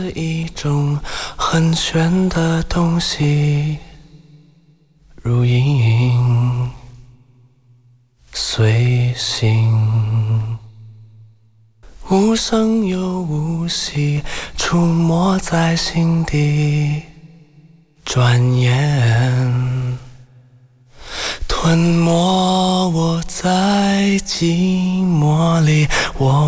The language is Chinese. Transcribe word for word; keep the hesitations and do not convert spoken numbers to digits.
一种很玄的东西，如影随形，无声又无息，出没在心底，转眼吞没我在寂寞里。我